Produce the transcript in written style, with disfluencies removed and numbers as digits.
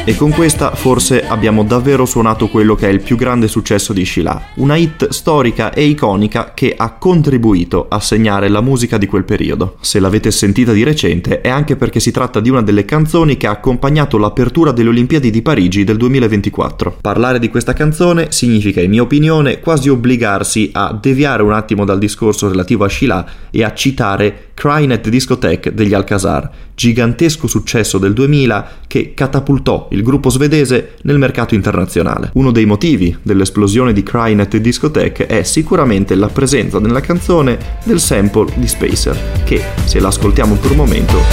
E con questa forse abbiamo davvero suonato quello che è il più grande successo di Sheila, una hit storica e iconica che ha contribuito a segnare la musica di quel periodo. Se l'avete sentita di recente è anche perché si tratta di una delle canzoni che ha accompagnato l'apertura delle Olimpiadi di Parigi del 2024. Parlare di questa canzone significa, in mia opinione, quasi obbligarsi a deviare un attimo dal discorso relativo a Sheila e a citare Crying at the Discotheque degli Alcazar, gigantesco successo del 2000 che catapultò il gruppo svedese nel mercato internazionale. Uno dei motivi dell'esplosione di Crying at the Discotheque è sicuramente la presenza nella canzone del sample di Spacer, che, se l'ascoltiamo per un momento,